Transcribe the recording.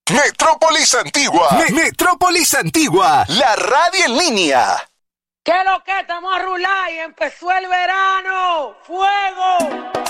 Metrópolis Antigua. Metrópolis Antigua. La radio en línea. ¿Qué es lo que? Estamos a rular y empezó el verano. ¡Fuego!